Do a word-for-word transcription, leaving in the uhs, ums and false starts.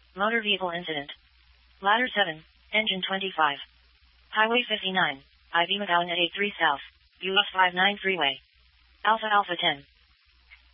Motor vehicle incident. Ladder seven, engine twenty-five. Highway fifty-nine, I B McGowan at eighty-three South, U S fifty-nine Freeway. Alpha Alpha ten.